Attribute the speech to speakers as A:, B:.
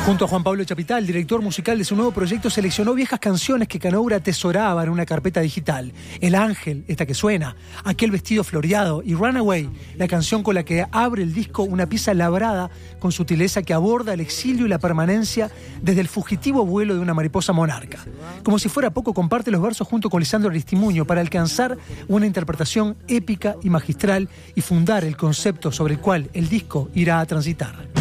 A: Junto a Juan Pablo Chapital, director musical de su nuevo proyecto, seleccionó viejas canciones que Canoura atesoraba en una carpeta digital. El Ángel, esta que suena, Aquel vestido floreado y Runaway, la canción con la que abre el disco, una pieza labrada con sutileza que aborda el exilio y la permanencia desde el fugitivo vuelo de una mariposa monarca. Como si fuera poco, comparte los versos junto con Lisandro Aristimuño para alcanzar una interpretación épica y magistral y fundar el concepto sobre el cual el disco irá a transitar.